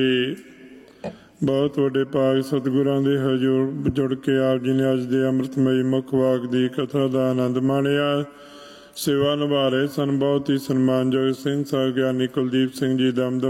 ਬਹੁਤ ਵੱਡੇ ਭਾਗ ਸਤਿਗੁਰਾਂ ਦੇ ਹਜ਼ੂਰ ਜੁੜ ਕੇ ਆਪ ਜੀ ਨੇ ਅੱਜ ਦੇ ਅੰਮ੍ਰਿਤਮਈ ਮੁੱਖ ਵਾਕ ਦੀ ਕਥਾ ਦਾ ਆਨੰਦ ਮਾਣਿਆ। ਸੇਵਾ ਨਿਭਾ ਰਹੇ ਸਨ ਬਹੁਤ ਹੀ ਸਨਮਾਨਯੋਗ ਸਿੰਘ ਸਾਹਿਬ ਗਿਆਨੀ ਕੁਲਦੀਪ ਸਿੰਘ ਜੀ ਦਮਦਮ